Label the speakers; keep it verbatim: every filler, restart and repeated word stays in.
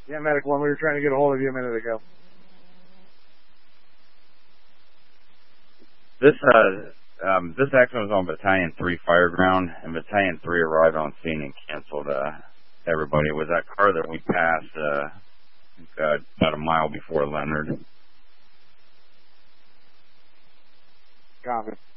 Speaker 1: Yeah, Medic one, we were trying to get a hold of you a minute ago.
Speaker 2: This uh, um, this accident was on Battalion three Fireground, and Battalion three arrived on scene and canceled uh, everybody. It was that car that we passed uh, uh, about a mile before Leonard.
Speaker 1: Copy.